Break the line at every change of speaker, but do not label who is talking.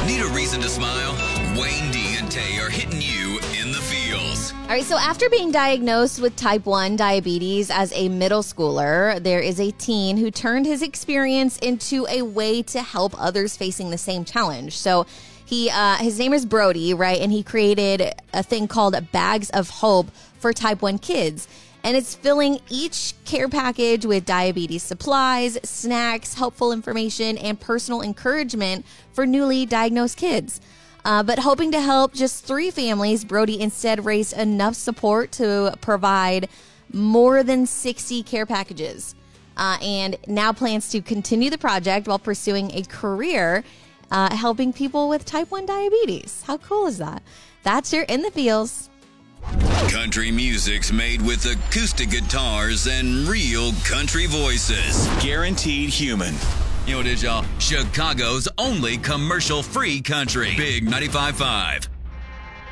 Need a reason to smile? Wayne D and Tay are hitting you in the feels.
All right, so after being diagnosed with type 1 diabetes as a middle schooler, there is a teen who turned his experience into a way to help others facing the same challenge. So his name is Brody, right? And he created a thing called Bags of Hope for type 1 kids. And it's filling each care package with diabetes supplies, snacks, helpful information, and personal encouragement for newly diagnosed kids. But hoping to help just 3 families, Brody instead raised enough support to provide more than 60 care packages. And now plans to continue the project while pursuing a career helping people with type 1 diabetes. How cool is that? That's your In the Feels.
Country music's made with acoustic guitars and real country voices. Guaranteed human. You know what it is, y'all? Chicago's only commercial-free country. Big 95.5.